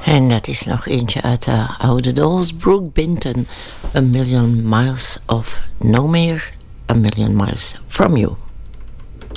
En dat is nog eentje uit de oude Dolls. Brooke Benton, A Million Miles of No More, A Million Miles From You.